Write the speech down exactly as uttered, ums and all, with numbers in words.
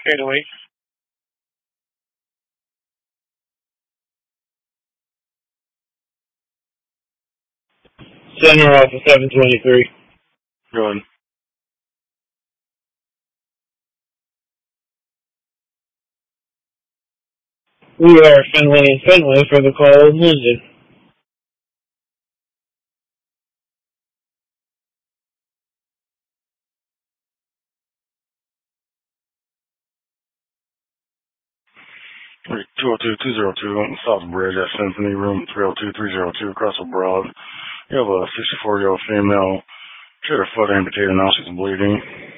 eight oh eight. Center off of seven twenty-three. Go ahead. We are Finley and Finley for the call of London. two oh two, two oh two, South Bridge at Symphony, room three oh two, three oh two, across Broad. You have a sixty-four-year-old female. She had her foot amputated, now she's bleeding.